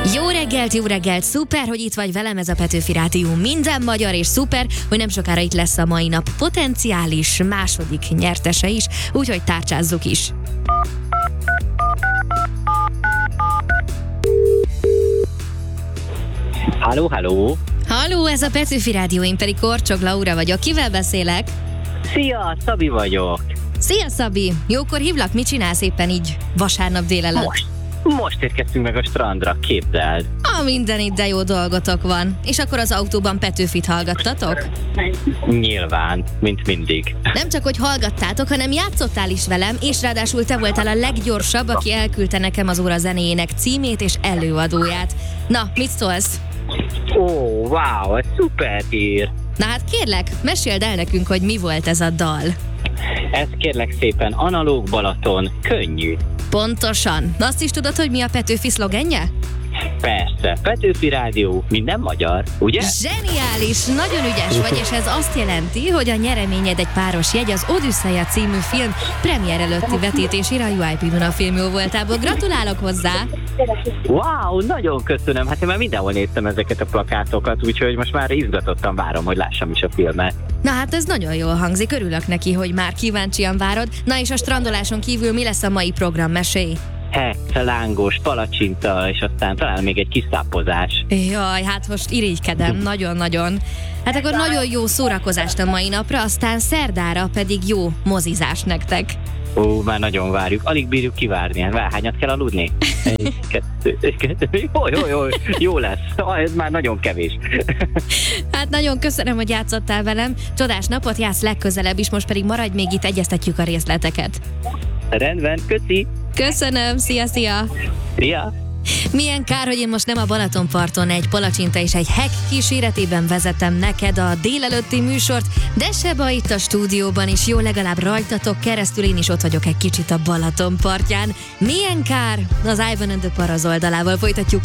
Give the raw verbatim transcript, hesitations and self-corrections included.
Jó reggelt, jó reggelt, szuper, hogy itt vagy velem, ez a Petőfi Rádió minden magyar, és szuper, hogy nem sokára itt lesz a mai nap potenciális második nyertese is, úgyhogy tárcsázzuk is. Halló, halló! Halló, ez a Petőfi Rádió, én pedig Korcsog Laura vagyok, kivel beszélek? Szia, Szabi vagyok! Szia Szabi, jókor hívlak, mit csinálsz éppen így vasárnap délelőtt? Most, most érkeztünk meg a strandra, képzeld! A minden itt, de jó dolgotok van. És akkor az autóban Petőfit hallgattatok? Nyilván, mint mindig. Nem csak, hogy hallgattátok, hanem játszottál is velem, és ráadásul te voltál a leggyorsabb, aki elküldte nekem az óra zenéjének címét és előadóját. Na, mit szólsz? Ó, wow, ez szuper hír! Na hát kérlek, meséld el nekünk, hogy mi volt ez a dal. Ez kérlek szépen Analóg Balaton, könnyű. Pontosan. Azt is tudod, hogy mi a Petőfi szlogenje? Persze, Petőfi Rádió, minden magyar, ugye? Zseniális, nagyon ügyes vagy, és ez azt jelenti, hogy a nyereményed egy páros jegy az Odüsszeia című film premier előtti vetítésére a u i pé Duna Filmjó voltából. Gratulálok hozzá! Wow, nagyon köszönöm, hát én már mindenhol néztem ezeket a plakátokat, úgyhogy most már izgatottan várom, hogy lássam is a filmet. Na hát ez nagyon jól hangzik, örülök neki, hogy már kíváncsian várod. Na és a strandoláson kívül mi lesz a mai program, mesélj? Hek, lángos, palacsinta, és aztán talán még egy kis szápozás. Jaj, hát most irigykedem, nagyon-nagyon. Hát akkor nagyon jó szórakozást a mai napra, aztán szerdára pedig jó mozizás nektek. Ó, már nagyon várjuk, alig bírjuk kivárni. Hát hányat kell aludni? Egy, kettő, egy, kettő, jó, jó, jó, jó lesz. Ez már nagyon kevés. Hát nagyon köszönöm, hogy játszottál velem. Csodás napot, játsz legközelebb is, most pedig maradj még itt, egyeztetjük a részleteket. Rendben, köszi. Köszönöm, szia, szia. Szia. Milyen kár, hogy én most nem a Balatonparton egy palacsinta és egy hek kíséretében vezetem neked a délelőtti műsort, de Seba itt a stúdióban is, jó, legalább rajtatok keresztül én is ott vagyok egy kicsit a Balatonpartján. Milyen kár? Az Ivan and the Paraz oldalával folytatjuk